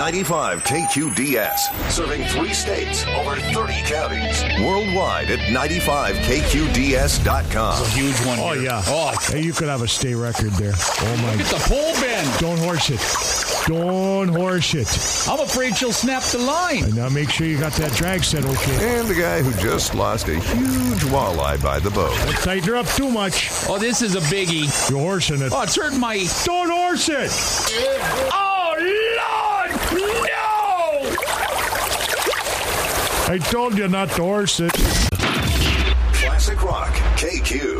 95 KQDS. Serving 3 states, over 30 counties. Worldwide at 95KQDS.com. It's a huge one. Oh, here. yeah. Oh, Hey, you could have a state record there. Oh, my. look at the pole bend. Don't horse it. Don't horse it. I'm afraid she'll snap the line. And now make sure you got that drag set okay. And the guy who just lost a huge walleye by the boat. Don't tighten her up too much. Oh, this is a biggie. You're horsing it. Oh, it's hurting my... Don't horse it. Oh, Lord! No! I told you not to horse it. Classic Rock, KQ.